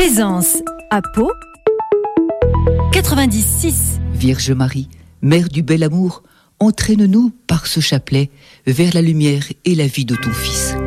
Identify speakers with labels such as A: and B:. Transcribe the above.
A: Présence à Pau 96.
B: Vierge Marie, Mère du bel amour, entraîne-nous par ce chapelet vers la lumière et la vie de ton Fils.